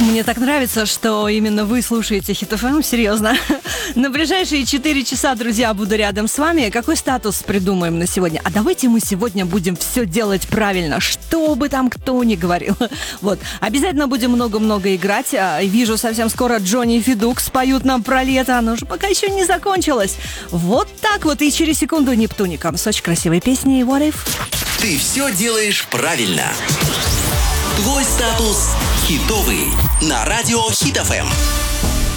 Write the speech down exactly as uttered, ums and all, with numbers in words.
Мне так нравится, что именно вы слушаете Хит эф эм, серьезно. На ближайшие четыре часа, друзья, буду рядом с вами. Какой статус придумаем на сегодня? А давайте мы сегодня будем все делать правильно, что бы там кто ни говорил. Вот, обязательно будем много-много играть. Вижу, совсем скоро Джонни и Федук споют нам про лето, оно же пока еще не закончилось. Вот так вот, и через секунду Нептуником с очень красивой песней What If? Ты все делаешь правильно. Твой статус хитовый на радио Хит эф эм.